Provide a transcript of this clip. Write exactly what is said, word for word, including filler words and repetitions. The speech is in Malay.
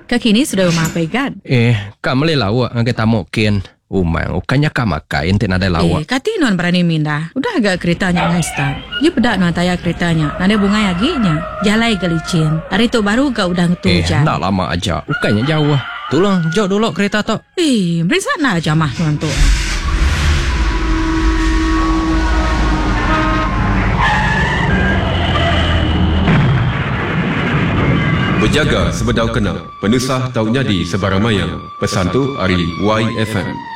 Kakini sudah mapai kan? Eh, kamu le lawak ngake tamu ken. Umang, ukanya kamakai ente nada lawak. Eh, kati non berani minda. Udah agak keretanya ngai start. Dia pedak non taya keretanya. Nada bunga yaginya. Jalai gelicin. Hari tu baru kau udah ngetujan. Eh, nak lama aja. Ukanya jauh. Tolong, jauh dulu kereta tu. Eh, berisat nak aja mah tuan tu. Berjaga sebedau kena. Penusah taunya di Sebarang Mayang. Pesan tu hari Y F M.